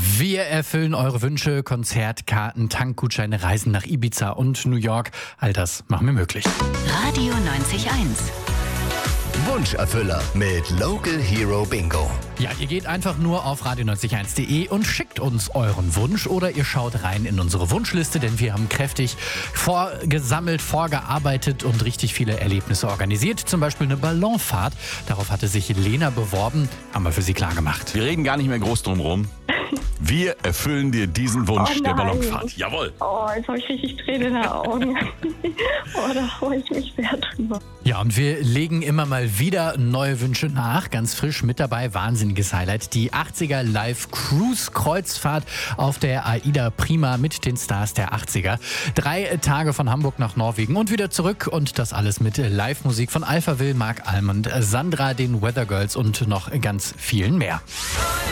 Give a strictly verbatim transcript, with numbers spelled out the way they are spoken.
Wir erfüllen eure Wünsche, Konzertkarten, Tankgutscheine, Reisen nach Ibiza und New York. All das machen wir möglich. Radio neunzig eins. Wunscherfüller mit Local Hero Bingo. Ja, ihr geht einfach nur auf radio neunzig eins punkt de und schickt uns euren Wunsch oder ihr schaut rein in unsere Wunschliste, denn wir haben kräftig vorgesammelt, vorgearbeitet und richtig viele Erlebnisse organisiert. Zum Beispiel eine Ballonfahrt. Darauf hatte sich Lena beworben, haben wir für sie klar gemacht. Wir reden gar nicht mehr groß drum rum. Wir erfüllen dir diesen Wunsch Oh der nein. Ballonfahrt. Jawohl. Oh, jetzt habe ich richtig Tränen in den Augen. Oh, da freue ich mich sehr drüber. Ja, und wir legen immer mal wieder neue Wünsche nach. Ganz frisch mit dabei, wahnsinniges Highlight, die achtziger Live Cruise Kreuzfahrt auf der AIDA Prima mit den Stars der achtziger. Drei Tage von Hamburg nach Norwegen und wieder zurück und das alles mit Live-Musik von Alphaville, Mark Almond, Sandra, den Weather Girls und noch ganz vielen mehr.